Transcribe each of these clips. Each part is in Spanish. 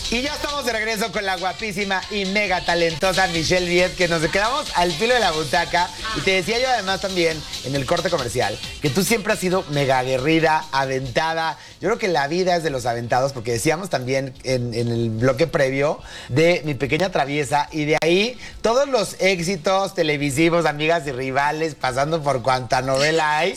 Y ya estamos de regreso con la guapísima y mega talentosa Michelle Viet, que nos quedamos al filo de la butaca. Y te decía yo además también en el corte comercial que tú siempre has sido mega aguerrida, aventada. Yo creo que la vida es de los aventados, porque decíamos también en el bloque previo de Mi Pequeña Traviesa, y de ahí todos los éxitos televisivos, Amigas y Rivales, pasando por cuanta novela hay.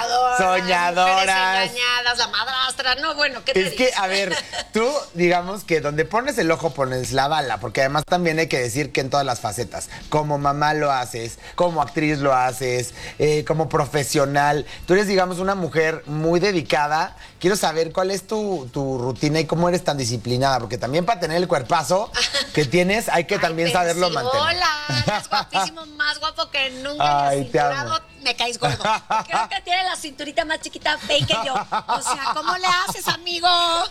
Soñadoras. Engañadas, La Madrastra. No, bueno, ¿qué te Es que, a ver, tú, digamos que donde pones el ojo pones la bala, porque además también hay que decir que en todas las facetas, como mamá lo haces, como actriz lo haces, como profesional, tú eres, digamos, una mujer muy dedicada. Quiero saber cuál es tu rutina y cómo eres tan disciplinada, porque también para tener el cuerpazo que tienes hay que también saberlo mantener. Hola, eres guapísimo, más guapo que nunca. Ay, te amo. Me caes gordo. Creo que tiene la cinturita más chiquita fake que yo. O sea, ¿cómo le haces, amigo?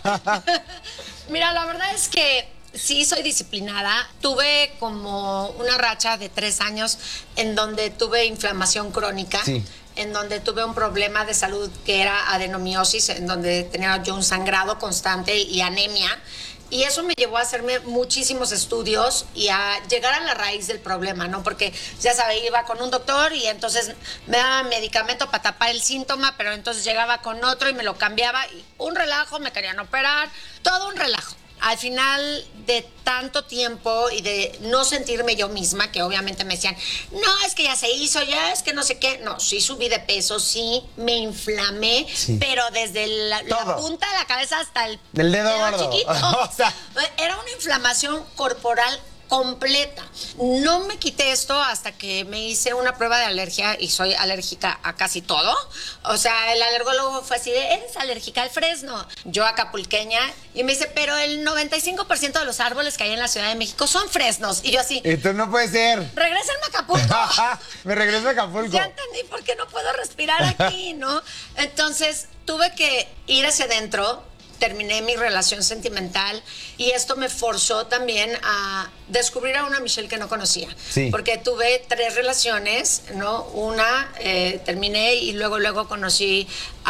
Mira, la verdad es que sí soy disciplinada. Tuve como una racha de 3 años en donde tuve inflamación crónica. Sí. En donde tuve un problema de salud que era adenomiosis, en donde tenía yo un sangrado constante y anemia. Y eso me llevó a hacerme muchísimos estudios y a llegar a la raíz del problema, ¿no? Porque, ya sabes, iba con un doctor y entonces me daba medicamento para tapar el síntoma, pero entonces llegaba con otro y me lo cambiaba. Y un relajo, me querían operar, todo un relajo. Al final de tanto tiempo y de no sentirme yo misma, que obviamente me decían, no, es que ya se hizo, ya es que no sé qué. No, sí subí de peso, sí me inflamé, sí, pero desde la punta de la cabeza hasta el dedo gordo chiquito. O sea, era una inflamación corporal completa. No me quité esto hasta que me hice una prueba de alergia y soy alérgica a casi todo. O sea, el alergólogo fue así de, ¿eres alérgica al fresno? Yo acapulqueña, y me dice, pero el 95% de los árboles que hay en la Ciudad de México son fresnos. Y yo así, esto no puede ser. Regrésenme a Acapulco. Me regreso a Acapulco. Ya entendí por qué no puedo respirar aquí, ¿no? Entonces tuve que ir hacia adentro. Terminé mi relación sentimental y esto me forzó también a descubrir a una Michelle que no conocía. Sí. Porque tuve 3 relaciones, ¿no? Una, terminé y luego conocí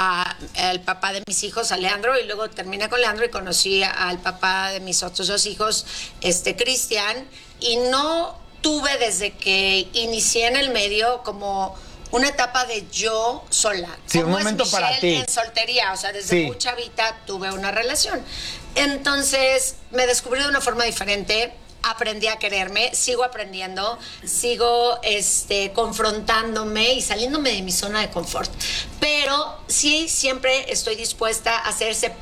al papá de mis hijos, a Leandro, y luego terminé con Leandro y conocí al papá de mis otros 2 hijos, Cristian, y no tuve desde que inicié en el medio como una etapa de yo sola. Sí, un momento es Michelle para ti. En soltería, o sea, desde Sí, muy chavita tuve una relación. Entonces me descubrí de una forma diferente, aprendí a quererme, sigo aprendiendo, sigo confrontándome y saliéndome de mi zona de confort. Pero sí, siempre estoy dispuesta a hacer ese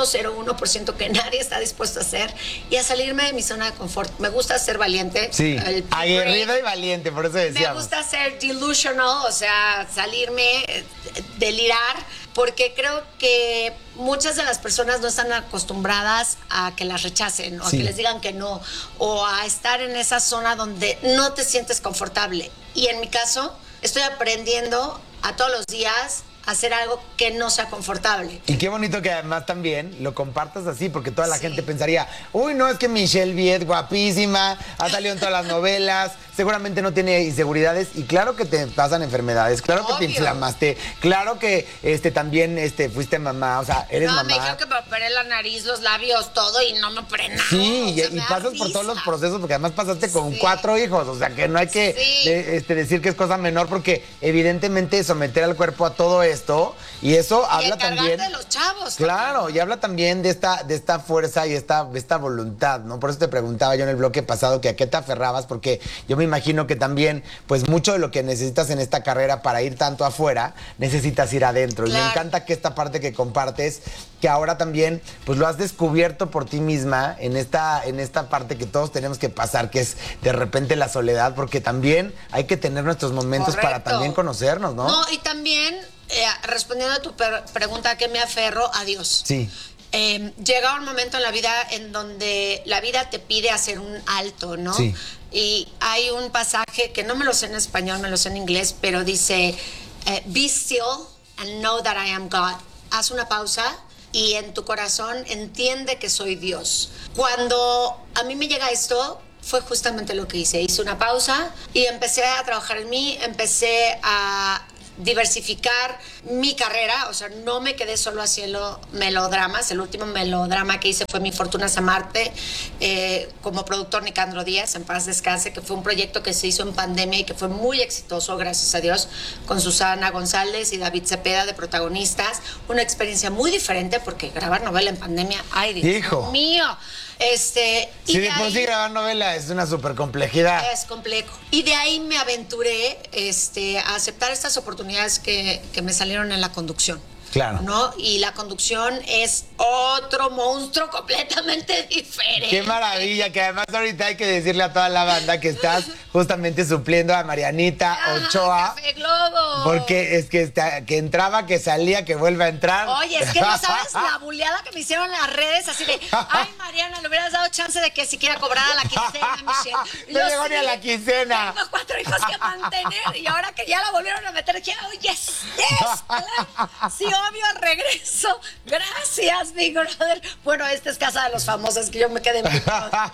0.01% que nadie está dispuesto a hacer y a salirme de mi zona de confort. Me gusta ser valiente. sí, aguerrida y valiente, por eso decíamos. Me gusta ser delusional, o sea, salirme, delirar, porque creo que muchas de las personas no están acostumbradas a que las rechacen, o sí, a que les digan que no, o a estar en esa zona donde no te sientes confortable. Y en mi caso, estoy aprendiendo a todos los días hacer algo que no sea confortable. Y qué bonito que además también lo compartas así, porque toda la Sí. gente pensaría, uy, no, es que Michelle Viet, guapísima, ha salido en todas las novelas, seguramente no tiene inseguridades, y claro que te pasan enfermedades, claro que te Obvio. inflamaste, claro que también fuiste mamá, o sea, eres No, mamá. me dijeron que me operé la nariz, los labios, todo, y no me operé nada. Sí, O sea, y me da pasas por todos los risa. procesos, porque además pasaste con Sí. 4 hijos, o sea que no hay que Sí. decir que es cosa menor, porque evidentemente someter al cuerpo a todo esto, y eso Y habla encargarte también. de los chavos. Claro, también, y habla también de esta fuerza y esta voluntad, ¿no? Por eso te preguntaba yo en el bloque pasado que a qué te aferrabas, porque yo me imagino que también, pues mucho de lo que necesitas en esta carrera para ir tanto afuera, necesitas ir adentro. Claro. Y me encanta que esta parte que compartes, que ahora también, pues lo has descubierto por ti misma en esta parte que todos tenemos que pasar, que es de repente la soledad, porque también hay que tener nuestros momentos para Correcto. también conocernos, ¿no? No, y también, respondiendo a tu pregunta, ¿a qué me aferro? A Dios. Sí. Llega un momento en la vida en donde la vida te pide hacer un alto, ¿no? Sí. Y hay un pasaje que no me lo sé en español, me lo sé en inglés, pero dice, be still and know that I am God. Haz una pausa y en tu corazón entiende que soy Dios. Cuando a mí me llega esto, fue justamente lo que hice. Hice una pausa y empecé a trabajar en mí, empecé a diversificar mi carrera, o sea, no me quedé solo haciendo melodramas. El último melodrama que hice fue Mi Fortuna es Amarte, como productor Nicandro Díaz, en paz descanse, que fue un proyecto que se hizo en pandemia y que fue muy exitoso, gracias a Dios, con Susana González y David Cepeda de protagonistas. Una experiencia muy diferente porque grabar novela en pandemia, ay, Dios mío. Si de por sí grabar novela es una súper complejidad. Es complejo. Y de ahí me aventuré a aceptar estas oportunidades que me salieron en la conducción. Claro. ¿No? Y la conducción es otro monstruo completamente diferente. Qué maravilla, que además ahorita hay que decirle a toda la banda que estás justamente supliendo a Marianita Ochoa. Café Globo. Porque es que entraba, que salía, que vuelve a entrar. Oye, es que no sabes la buleada que me hicieron en las redes, así de, ay, Mariana, le hubieras dado chance de que siquiera cobrara la quincena, Michelle. No llegó ni a la quincena. Tengo 4 hijos que mantener y ahora que ya la volvieron a meter, dije, oh, yes, claro. Sí, obvio, regreso. Gracias, mi brother. Bueno, esta es casa de los famosos, que yo me quedé en mi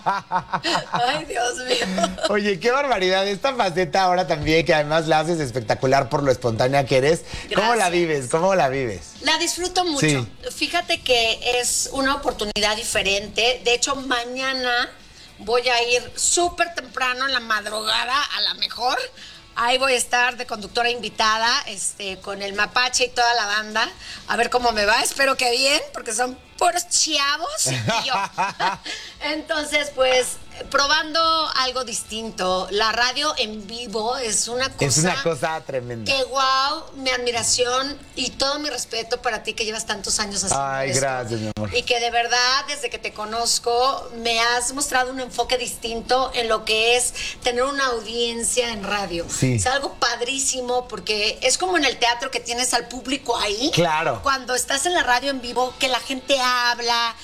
Ay, Dios mío. Oye, qué barbaridad. Esta faceta ahora también, que además la haces espectacular por lo espontánea que eres. Gracias. ¿Cómo la vives? ¿Cómo la vives? La disfruto mucho. Sí. Fíjate que es una oportunidad diferente. De hecho, mañana voy a ir súper temprano en la madrugada, a la mejor. Ahí voy a estar de conductora invitada, con el Mapache y toda la banda. A ver cómo me va. Espero que bien, porque son puros chavos y yo. Entonces, pues, probando algo distinto. La radio en vivo es una cosa tremenda. Que wow, mi admiración y todo mi respeto para ti que llevas tantos años haciendo Ay, esto. gracias, mi amor. Y que de verdad, desde que te conozco, me has mostrado un enfoque distinto en lo que es tener una audiencia en radio. Sí. Es algo padrísimo porque es como en el teatro que tienes al público ahí. Claro. Cuando estás en la radio en vivo, que la gente habla.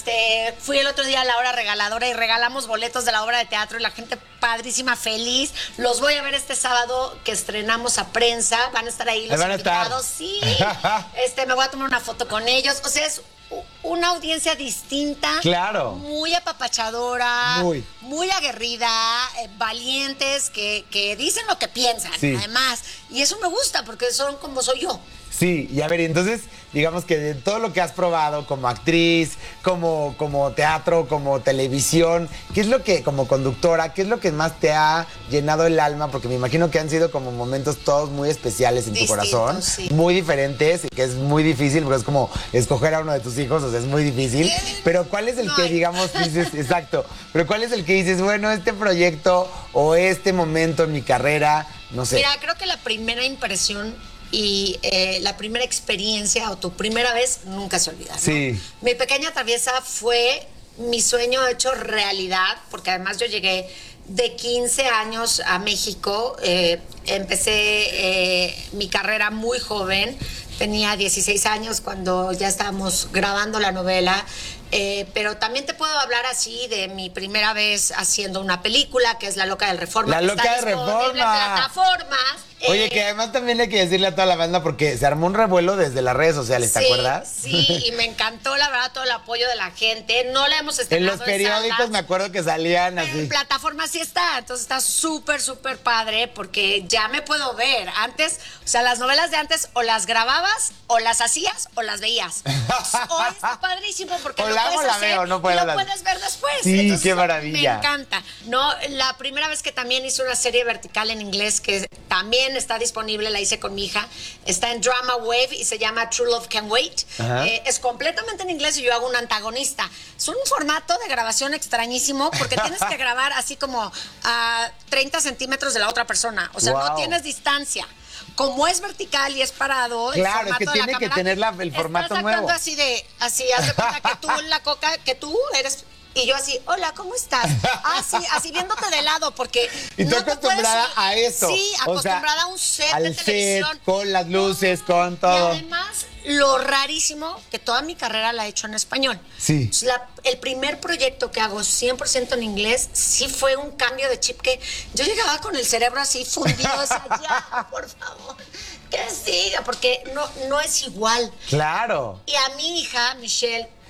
Fui el otro día a la hora regaladora y regalamos boletos de la obra de teatro y la gente padrísima, feliz. Los voy a ver este sábado que estrenamos a prensa. Van a estar ahí los invitados. Sí. Me voy a tomar una foto con ellos. O sea, es una audiencia distinta. Claro. Muy apapachadora. Muy aguerrida. Valientes, que dicen lo que piensan. Sí. Además. Y eso me gusta porque son como soy yo. Sí, y a ver, entonces, digamos que de todo lo que has probado como actriz, como teatro, como televisión, ¿qué es lo que, como conductora, qué es lo que más te ha llenado el alma? Porque me imagino que han sido como momentos todos muy especiales en tu corazón, sí. Muy diferentes, y que es muy difícil, porque es como escoger a uno de tus hijos, o sea, es muy difícil. Pero ¿cuál es el que, digamos, dices, exacto, pero cuál es el que dices, bueno, este proyecto o este momento en mi carrera, no sé? Mira, creo que la primera impresión y la primera experiencia o tu primera vez nunca se olvida, ¿no? Sí. Mi pequeña traviesa fue mi sueño hecho realidad, porque además yo llegué de 15 años a México. Empecé mi carrera muy joven, tenía 16 años cuando ya estábamos grabando la novela. Pero también te puedo hablar así de mi primera vez haciendo una película, que es La Loca del Reforma. La Loca del Reforma. En plataformas. Oye, que además también hay que decirle a toda la banda, porque se armó un revuelo desde las redes sociales, ¿te acuerdas? Sí, y me encantó, la verdad, todo el apoyo de la gente. No la hemos estrenado en los periódicos, me acuerdo que salían así. En plataformas sí está, entonces está súper, súper padre, porque ya me puedo ver. Antes, o sea, las novelas de antes o las grababas, o las hacías, o las veías. Hoy está padrísimo, porque o lo la puedes hago, la hacer veo, no puedo y lo puedes ver después. Sí, entonces, qué maravilla. Me encanta. No, la primera vez que también hice una serie vertical en inglés, que también está disponible, la hice con mi hija, está en Drama Wave y se llama True Love Can Wait. Es completamente en inglés y yo hago un antagonista. Es un formato de grabación extrañísimo porque tienes que grabar así como a 30 centímetros de la otra persona. O sea, no tienes distancia. Como es vertical y es parado, claro, el es que tiene que tener el formato nuevo. Así, haz de cuenta que tú, la Coca, que tú eres... Y yo así, hola, ¿cómo estás? Así viéndote de lado, porque... Y tú acostumbrada a eso. Sí, acostumbrada a un set de televisión. Set, con las luces, con todo. Y además, lo rarísimo, que toda mi carrera la he hecho en español. Sí. El primer proyecto que hago 100% en inglés, sí fue un cambio de chip que yo llegaba con el cerebro así fundido, decía, ya, por favor, que siga, porque no es igual. Claro. Y a mi hija, Michelle,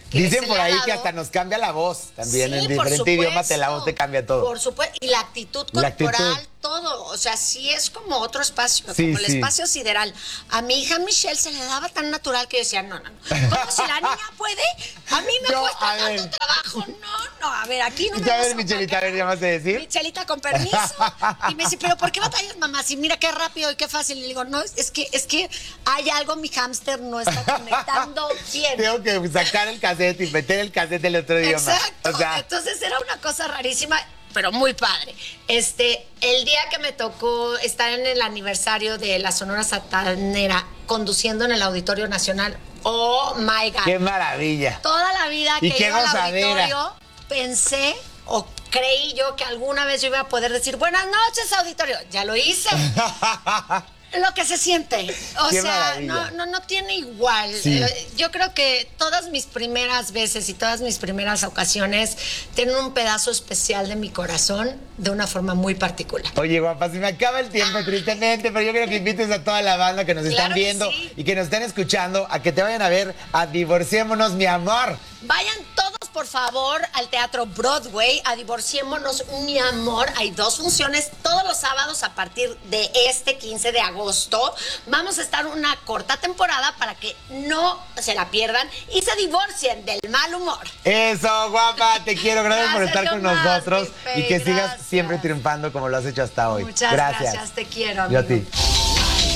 que Dicen se por le ha ahí dado. que hasta nos cambia la voz también. Sí, En por diferente idioma supuesto. la voz te cambia todo. Por supuesto. Y la actitud La corporal, actitud. todo. O sea, sí es como otro espacio, Sí, como el sí. espacio sideral. A mi hija Michelle se le daba tan natural que yo decía, no. ¿Cómo si la niña puede? A mí me No, cuesta a ver. tanto trabajo. No, a ver, aquí no me Ya vas ves, a Michelita, a ver, opacar. ¿ya vas a decir? Michelita, con permiso. Y me dice, pero ¿por qué batallas, mamá? Si mira qué rápido y qué fácil. Y le digo, no, es que hay algo, mi hámster no está conectando bien. Tengo que sacar el cassette y meter el cassette del otro idioma. Exacto. O sea, Entonces era una cosa rarísima, pero muy padre. El día que me tocó estar en el aniversario de la Sonora Santanera conduciendo en el Auditorio Nacional, oh my God. qué maravilla. Toda la vida Y que qué iba al gozadera. auditorio pensé o creí yo que alguna vez yo iba a poder decir buenas noches, auditorio. Ya lo hice. Lo que se siente. O Qué sea, maravilla. no tiene igual. Sí. Yo creo que todas mis primeras veces y todas mis primeras ocasiones tienen un pedazo especial de mi corazón de una forma muy particular. Oye, guapa, se me acaba el tiempo, tristemente, pero yo quiero que invites a toda la banda que nos están Claro que viendo sí. y que nos están escuchando a que te vayan a ver a Divorciémonos, mi amor. Vayan todos, por favor, al Teatro Broadway a Divorciémonos, mi amor. Hay 2 funciones todos los sábados a partir de este 15 de agosto. Vamos a estar una corta temporada para que no se la pierdan y se divorcien del mal humor. Eso, guapa, te quiero. Gracias por Gracias, estar con Tomás, nosotros Pipe, y que sigas gracias. siempre triunfando como lo has hecho hasta hoy. Muchas gracias, te quiero, Yo a amigo. ti.